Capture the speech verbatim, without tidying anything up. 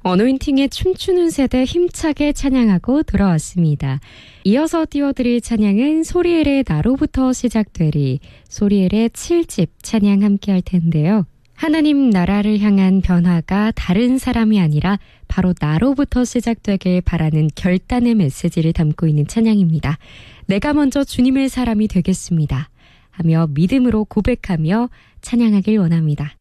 어노인팅의 춤추는 세대 힘차게 찬양하고 돌아왔습니다. 이어서 띄워드릴 찬양은 소리엘의 나로부터 시작되리, 소리엘의 칠 집 찬양 함께 할 텐데요. 하나님 나라를 향한 변화가 다른 사람이 아니라 바로 나로부터 시작되길 바라는 결단의 메시지를 담고 있는 찬양입니다. 내가 먼저 주님의 사람이 되겠습니다 하며 믿음으로 고백하며 찬양하길 원합니다.